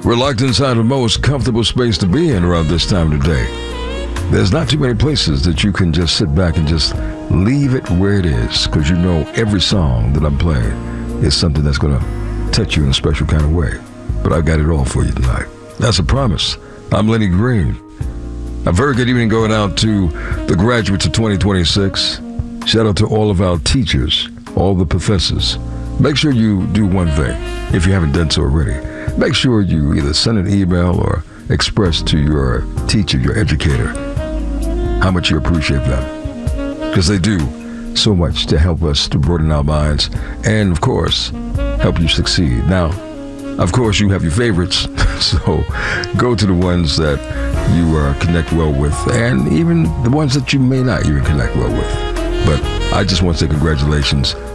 We're locked inside the most comfortable space to be in around this time of the day. There's not too many places that you can just sit back and just leave it where it is, because you know every song that I'm playing is something that's going to touch you in a special kind of way. But I got it all for you tonight. That's a promise. I'm Lenny Green. A very good evening going out to the graduates of 2026. Shout out to all of our teachers, all the professors. Make sure you do one thing, if you haven't done so already. Make sure you either send an email or express to your teacher, your educator, how much you appreciate them. Because they do so much to help us to broaden our minds and, of course, help you succeed. Now, of course, you have your favorites, so go to the ones that you connect well with, and even the ones that you may not even connect well with. But I just want to say congratulations